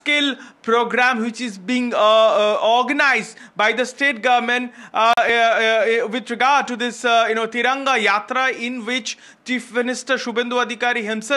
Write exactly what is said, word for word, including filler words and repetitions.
scale program which is being uh, uh, organized by the state government uh, uh, uh, with regard to this uh, you know Tiranga Yatra, in which Chief Minister Shubhendu Adhikari himself